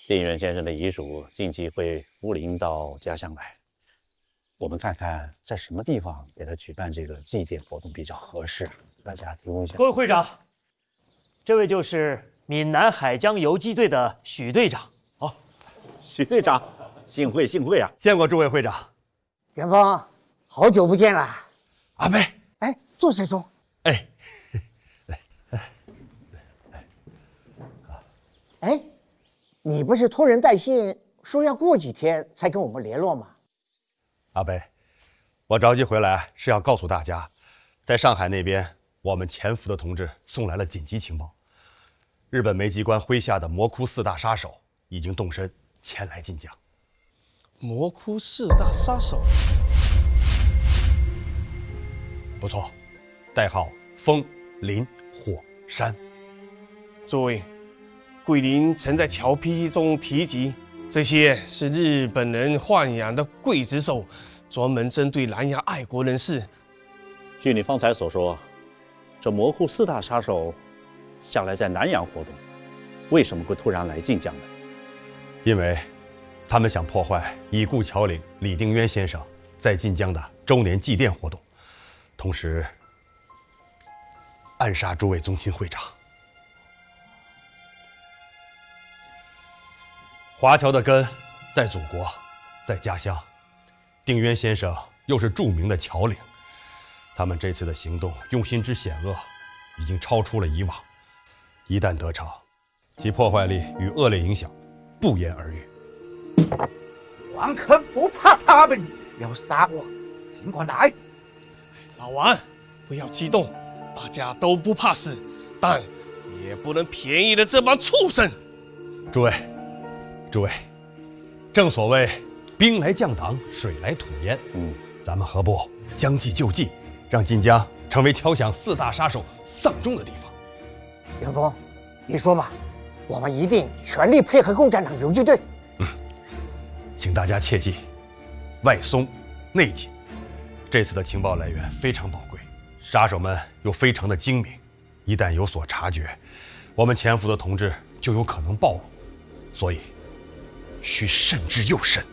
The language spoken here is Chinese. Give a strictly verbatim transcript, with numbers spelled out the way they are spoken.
定远先生的遗嘱近期会复临到家乡来，我们看看在什么地方给他举办这个祭奠活动比较合适，大家提供一下。 各位会长，这位就是闽南海江游击队的许队长。 哦，许队长，幸会幸会啊！ 见过诸位会长。 元丰，好久不见了。 阿贝， 哎，坐下说。 哎， 来，哎，你不是托人带信说要过几天才跟我们联络吗？ 阿贝，我着急回来是要告诉大家，在上海那边，我们潜伏的同志送来了紧急情报，日本梅机关麾下的魔窟四大杀手已经动身前来晋江。 魔窟四大杀手， 不错，代号风、林、火、山。 诸位，桂林曾在侨批中提及，这些是日本人豢养的刽子手，专门针对南洋爱国人士。 据你方才所说，这魔窟四大杀手向来在南洋活动，为什么会突然来晋江呢？ 因为他们想破坏已故侨领李定渊先生在晋江的周年祭奠活动，同时暗杀诸位宗亲会长。华侨的根在祖国，在家乡。定渊先生又是著名的侨领，他们这次的行动用心之险恶，已经超出了以往。一旦得逞，其破坏力与恶劣影响不言而喻。 王肯不怕他们，要杀我，尽管来。 老王，不要激动，大家都不怕死，但也不能便宜了这帮畜生。 诸位，诸位，正所谓兵来将挡，水来土掩。嗯，咱们何不将计就计，让晋江成为敲响四大杀手丧钟的地方？ 元丰，你说吧，我们一定全力配合共产党游击队。 嗯，请大家切记，外松内紧。这次的情报来源非常宝贵，杀手们又非常的精明，一旦有所察觉，我们潜伏的同志就有可能暴露，所以需慎之又慎。